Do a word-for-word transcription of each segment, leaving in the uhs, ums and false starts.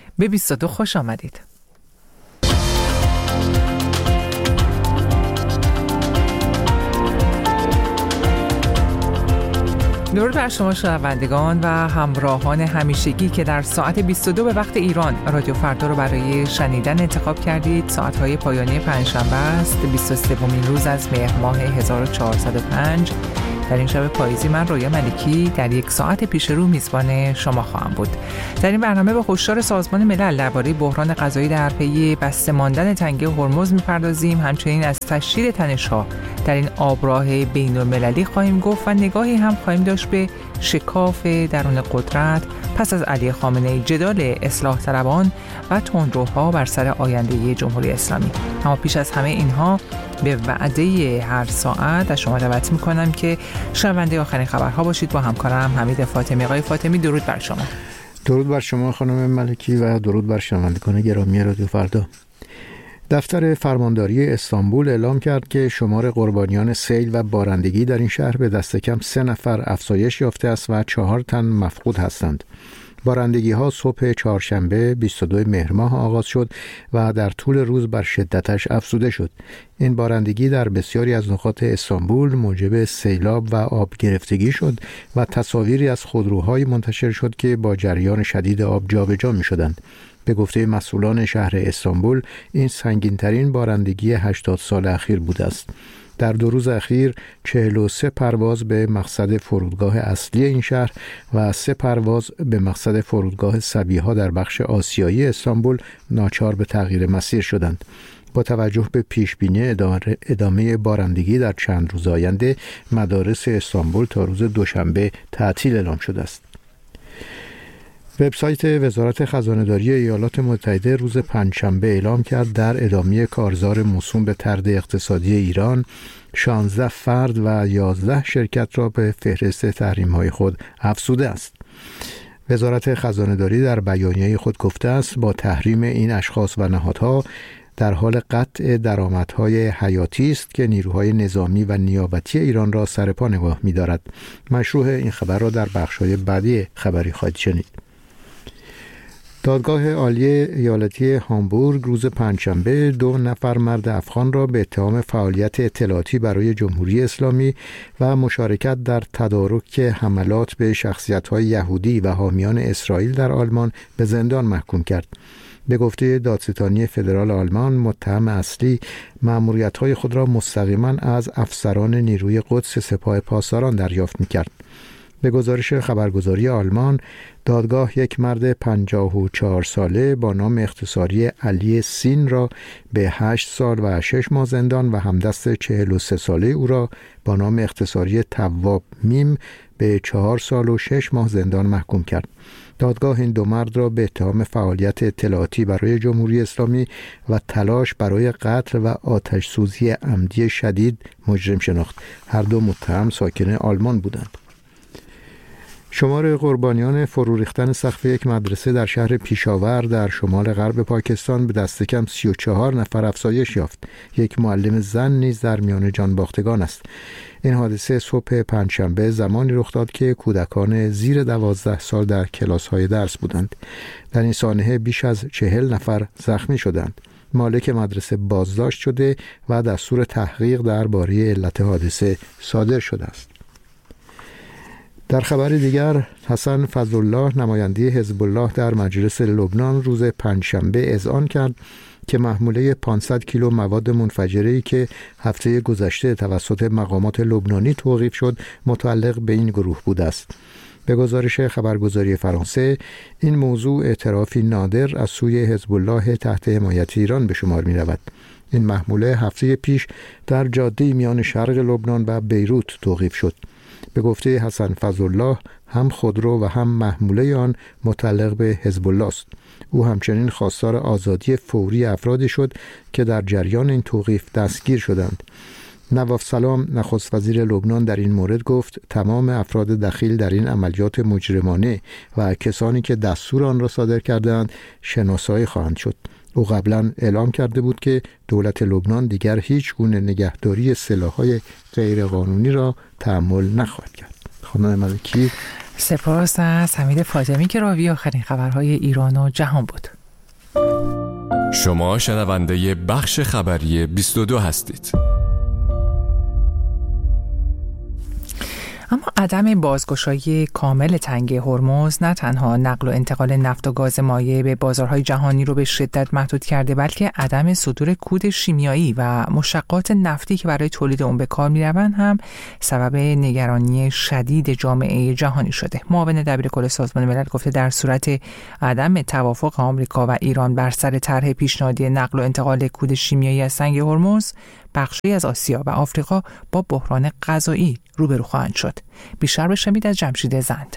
به بیست و دو خوش آمدید. درود بر شما شنوندگان و همراهان همیشگی که در ساعت بیست و دو به وقت ایران رادیو فردا رو برای شنیدن انتخاب کردید. ساعت‌های پایانی پنجشنبه است، بیست و سومین روز از مهر ماه هزار و چهارصد و پنج. در این شب پاییزی من رویا ملکی در یک ساعت پیش رو میزبان شما خواهم بود. در این برنامه به هشدار سازمان ملل درباره بحران غذایی در پی بسته ماندن تنگه هرمز میپردازیم. همچنین از تشدید تنش‌ها در این آبراه بین‌المللی خواهیم گفت و نگاهی هم خواهیم داشت به شکاف درون قدرت پس از علی خامنه‌ای، جدال اصلاح طلبان و تندروها بر سر آینده جمهوری اسلامی. اما پیش از همه اینها به وعده هر ساعت از شما دعوت میکنم که شنونده آخرین خبرها باشید با همکارم حمید فاطمی. آقای فاطمی درود بر شما. درود بر شما خانم ملکی و درود بر شنوندگان گرامی رادیو فردا. دفتر فرمانداری استانبول اعلام کرد که شمار قربانیان سیل و بارندگی در این شهر به دست کم سه نفر افزایش یافته است و چهار تن مفقود هستند. بارندگی ها صبح چهارشنبه بیست و دو مهر ماه آغاز شد و در طول روز بر شدتش افزوده شد. این بارندگی در بسیاری از نقاط استانبول موجب سیلاب و آب گرفتگی شد و تصاویری از خودروهای منتشر شد که با جریان شدید آب جابجا می شدند. به گفته مسئولان شهر استانبول این سنگین‌ترین بارندگی هشتاد سال اخیر بوده است. در دو روز اخیر چهل و سه پرواز به مقصد فرودگاه اصلی این شهر و سه پرواز به مقصد فرودگاه سبیها در بخش آسیایی استانبول ناچار به تغییر مسیر شدند. با توجه به پیشبینی ادامه بارندگی در چند روز آینده، مدارس استانبول تا روز دوشنبه تعطیل اعلام شده است. وبسایت وزارت خزانه‌داری ایالات متحده روز پنجشنبه اعلام کرد در ادامه کارزار موسوم به طرد اقتصادی ایران، شانزده فرد و یازده شرکت را به فهرست تحریم‌های خود افزوده است. وزارت خزانه‌داری در بیانیه خود گفته است با تحریم این اشخاص و نهادها در حال قطع درآمدهای حیاتی است که نیروهای نظامی و نیابتی ایران را سر پا نگاه می‌دارد. مشروح این خبر را در بخش‌های بعدی خبری خواهید شنید. دادگاه عالی ایالتی هامبورگ روز پنجشنبه دو نفر مرد افغان را به اتهام فعالیت اطلاعاتی برای جمهوری اسلامی و مشارکت در تدارک حملات به شخصیت‌های یهودی و حامیان اسرائیل در آلمان به زندان محکوم کرد. به گفته دادستانی فدرال آلمان، متهم اصلی مأموریت‌های خود را مستقیما از افسران نیروی قدس سپاه پاسداران دریافت می‌کرد. به گزارش خبرگزاری آلمان، دادگاه یک مرد پنجاه و چهار ساله با نام اختصاری علی سین را به هشت سال و شش ماه زندان و همدست چهل و سه ساله او را با نام اختصاری تواب میم به چهار سال و شش ماه زندان محکوم کرد. دادگاه این دو مرد را به اتهام فعالیت اطلاعاتی برای جمهوری اسلامی و تلاش برای قتل و آتش سوزی عمدی شدید مجرم شناخت. هر دو متهم ساکن آلمان بودند. شمار قربانیان فرو ریختن سقف یک مدرسه در شهر پیشاور در شمال غرب پاکستان به دست کم سی و چهار نفر افزایش یافت. یک معلم زن نیز در میان جانباختگان است. این حادثه صبح پنجشنبه زمانی رخ داد که کودکان زیر دوازده سال در کلاس‌های درس بودند. در این سانحه بیش از چهل نفر زخمی شدند. مالک مدرسه بازداشت شده و دستور تحقیق درباره علت حادثه صادر شده است. در خبر دیگر، حسن فضلالله نماینده حزب الله در مجلس لبنان روز پنجشنبه اذعان کرد که محموله پانصد کیلو مواد منفجره‌ای که هفته گذشته توسط مقامات لبنانی توقیف شد متعلق به این گروه بوده است. به گزارش خبرگزاری فرانسه، این موضوع اعترافی نادر از سوی حزب الله تحت حمایت ایران به شمار می رود. این محموله هفته پیش در جاده میان شرق لبنان و بیروت توقیف شد. به گفته حسن فضلالله، هم خودرو و هم محموله آن متعلق به حزب الله است. او همچنین خواستار آزادی فوری افرادی شد که در جریان این توقیف دستگیر شدند. نواف سلام نخست وزیر لبنان در این مورد گفت تمام افراد دخیل در این عملیات مجرمانه و کسانی که دستور آن را صادر کردند شناسایی خواهند شد. او قبلا اعلام کرده بود که دولت لبنان دیگر هیچ گونه نگهداری سلاح‌های غیرقانونی را تحمل نخواهد کرد. خانم ملکی، سپاس از حمید فاطمی که راوی آخرین خبرهای ایران و جهان بود. شما شنونده بخش خبری بیست و دو هستید. اما عدم بازگشایی کامل تنگه هرمز نه تنها نقل و انتقال نفت و گاز مایع به بازارهای جهانی رو به شدت محدود کرده، بلکه عدم صدور کود شیمیایی و مشتقات نفتی که برای تولید اون به کار می‌روند هم سبب نگرانی شدید جامعه جهانی شده. معاون دبیرکل سازمان ملل گفته در صورت عدم توافق آمریکا و ایران بر سر طرح پیشنهادی نقل و انتقال کود شیمیایی از تنگه هرمز، بخشی از آسیا و آفریقا با بحران غذایی روبرو خواهند شد. بیشتر بشنوید از جمشید زند.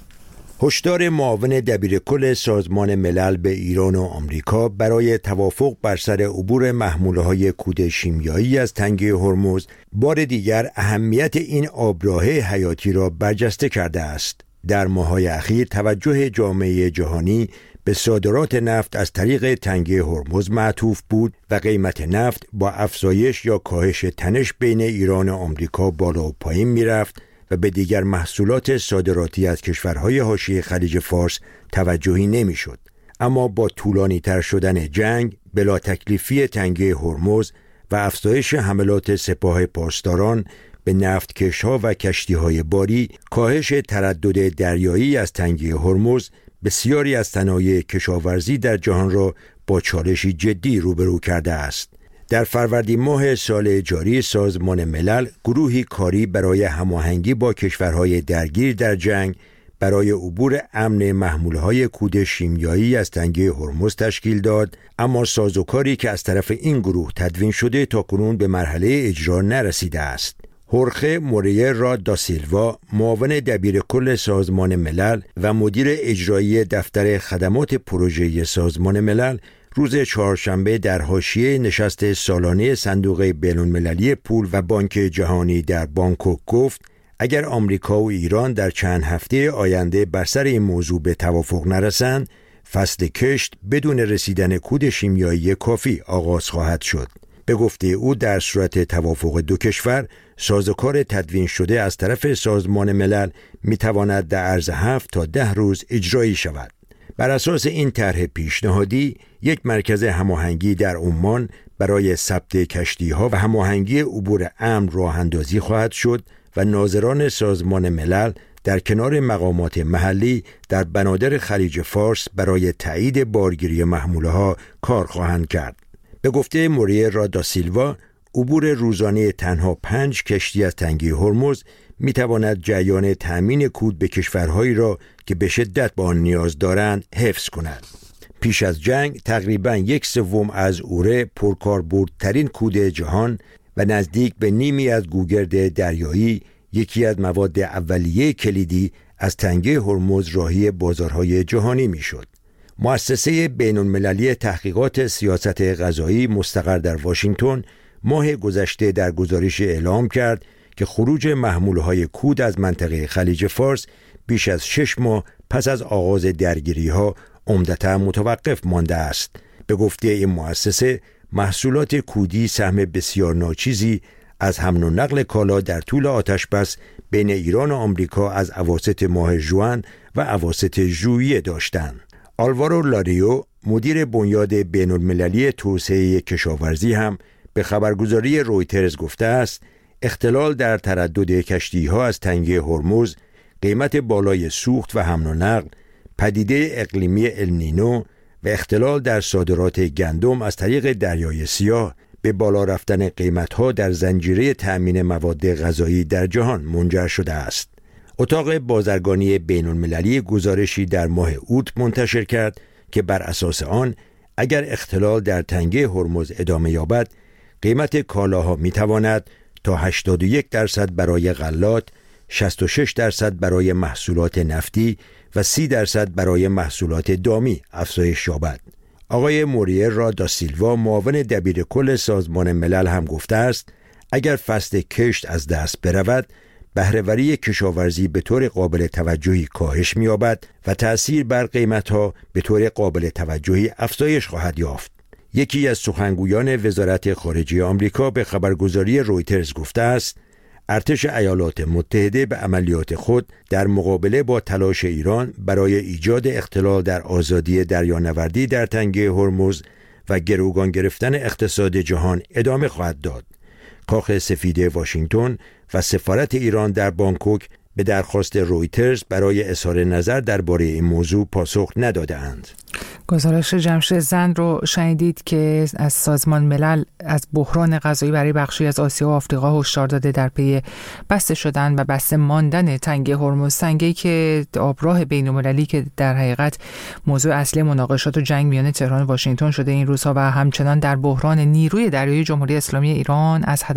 هشدار معاون دبیرکل سازمان ملل به ایران و آمریکا برای توافق بر سر عبور محموله‌های کود شیمیایی از تنگه هرمز بار دیگر اهمیت این آبراه حیاتی را برجسته کرده است. در ماه‌های اخیر توجه جامعه جهانی به صادرات نفت از طریق تنگه هرمز معطوف بود و قیمت نفت با افزایش یا کاهش تنش بین ایران و آمریکا بالا و پایین می‌رفت و به دیگر محصولات صادراتی از کشورهای حاشیه خلیج فارس توجهی نمی‌شد. اما با طولانی تر شدن جنگ، بلا تکلیفی تنگه هرمز و افزایش حملات سپاه پاسداران به نفتکش‌ها و کشتی‌های باری، کاهش تردد دریایی از تنگه هرمز بسیاری از صنایع کشاورزی در جهان را با چالشی جدی روبرو کرده است. در فروردین ماه سال جاری سازمان ملل گروهی کاری برای هماهنگی با کشورهای درگیر در جنگ برای عبور امن محمولهای کود شیمیایی از تنگه هرمز تشکیل داد، اما سازوکاری که از طرف این گروه تدوین شده تاکنون به مرحله اجرا نرسیده است. هورخه موریرا دا سیلوا، معاون دبیرکل سازمان ملل و مدیر اجرایی دفتر خدمات پروژه‌ای سازمان ملل، روز چهارشنبه در حاشیه نشست سالانه صندوق بین‌المللی پول و بانک جهانی در بانکوک گفت اگر آمریکا و ایران در چند هفته آینده بر سر این موضوع به توافق نرسند، فصل کشت بدون رسیدن کود شیمیایی کافی آغاز خواهد شد. به گفته او در صورت توافق دو کشور، سازوکار تدوین شده از طرف سازمان ملل میتواند در عرض هفت تا ده روز اجرایی شود. بر اساس این طرح پیشنهادی، یک مرکز هماهنگی در عمان برای ثبت کشتی‌ها و هماهنگی عبور امن راه اندازی خواهد شد و ناظران سازمان ملل در کنار مقامات محلی در بنادر خلیج فارس برای تایید بارگیری محموله‌ها کار خواهند کرد. به گفته موریرا دا سیلوا، عبور روزانه تنها پنج کشتی از تنگه هرمز می تواند جریان تأمین کود به کشورهایی را که به شدت به آن نیاز دارند حفظ کند. پیش از جنگ تقریباً یک سوم از اوره پرکاربردترین کود جهان و نزدیک به نیمی از گوگرد دریایی، یکی از مواد اولیه کلیدی، از تنگه هرمز راهی بازارهای جهانی می شد. مؤسسه بین‌المللی تحقیقات سیاست غذایی مستقر در واشنگتن ماه گذشته در گزارش اعلام کرد که خروج محمولهای کود از منطقه خلیج فارس بیش از شش ماه پس از آغاز درگیری‌ها عمدتاً متوقف مانده است. به گفته این مؤسسه، محصولات کودی سهم بسیار ناچیزی از حمل و نقل کالا در طول آتشبس بین ایران و آمریکا از اواسط ماه ژوئن و اواسط ژوئیه داشتند. آلوارو لاریو، مدیر بنیاد بین‌المللی توسعه کشاورزی، هم به خبرگزاری رویترز گفته است اختلال در تردد کشتی‌ها از تنگه هرمز، قیمت بالای سوخت و حمل و نقل، پدیده اقلیمی النینو و اختلال در صادرات گندم از طریق دریای سیاه به بالا رفتن قیمت‌ها در زنجیره تأمین مواد غذایی در جهان منجر شده است. اتاق بازرگانی بین‌المللی گزارشی در ماه اوت منتشر کرد که بر اساس آن اگر اختلال در تنگه هرمز ادامه یابد، قیمت کالاها میتواند تا هشتاد و یک درصد برای غلات، شصت و شش درصد برای محصولات نفتی و سی درصد برای محصولات دامی افزایش یابد. آقای موریرا دا سیلوا، معاون دبیرکل سازمان ملل، هم گفته است اگر فصل کشت از دست برود، بهره‌وری کشاورزی به طور قابل توجهی کاهش می‌یابد و تأثیر بر قیمت‌ها به طور قابل توجهی افزایش خواهد یافت. یکی از سخنگویان وزارت خارجه آمریکا به خبرگزاری رویترز گفته است ارتش ایالات متحده به عملیات خود در مقابله با تلاش ایران برای ایجاد اختلال در آزادی دریانوردی در تنگه هرمز و گروگان گرفتن اقتصاد جهان ادامه خواهد داد. کاخ سفید واشنگتن و سفارت ایران در بانکوک به درخواست رویترز برای اظهار نظر درباره این موضوع پاسخ نداده‌اند. گزارش جمشید زند رو شنیدید که از سازمان ملل از بحران غذایی برای بخشی از آسیا و آفریقا هشدار داده در پی بسته شدن و بسته ماندن تنگه هرمز، تنگه‌ای که آبراه بین‌المللی که در حقیقت موضوع اصلی مناقشات و جنگ میان تهران و واشنگتن شده این روزها و همچنان در بحران نیروی دریایی جمهوری اسلامی ایران از